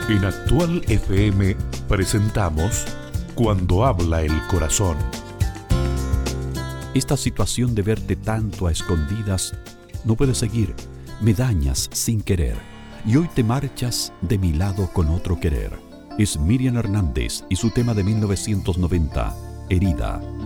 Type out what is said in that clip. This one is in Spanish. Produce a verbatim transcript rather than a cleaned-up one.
En Actual F M presentamos Cuando habla el corazón. Esta situación de verte tanto a escondidas no puede seguir. Me dañas sin querer y hoy te marchas de mi lado con otro querer. Es Miriam Hernández y su tema de mil novecientos noventa, Herida.